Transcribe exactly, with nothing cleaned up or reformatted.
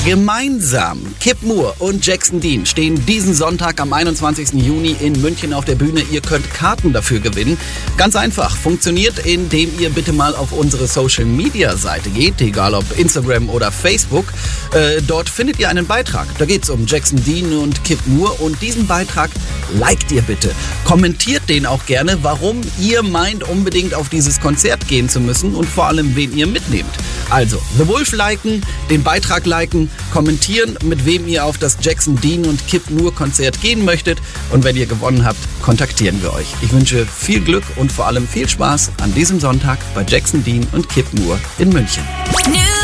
Gemeinsam, Kip Moore und Jackson Dean stehen diesen Sonntag am einundzwanzigsten Juni in München auf der Bühne. Ihr könnt Karten dafür gewinnen. Ganz einfach, funktioniert, indem ihr bitte mal auf unsere Social-Media-Seite geht, egal ob Instagram oder Facebook. Äh, dort findet ihr einen Beitrag. Da geht es um Jackson Dean und Kip Moore und diesen Beitrag liked ihr bitte. Kommentiert den auch gerne, warum ihr meint, unbedingt auf dieses Konzert gehen zu müssen und vor allem, wen ihr mitnehmt. Also, The Wolf liken, den Beitrag liken, kommentieren, mit wem ihr auf das Jackson Dean und Kip Moore Konzert gehen möchtet. Und wenn ihr gewonnen habt, kontaktieren wir euch. Ich wünsche viel Glück und vor allem viel Spaß an diesem Sonntag bei Jackson Dean und Kip Moore in München.